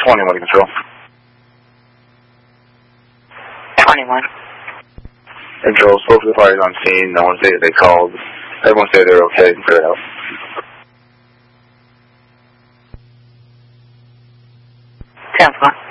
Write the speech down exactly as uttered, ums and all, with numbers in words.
twenty-one to control. twenty-one. Control, spoke to the parties on scene. No one said they called. Everyone said they're okay and cleared out. ten four.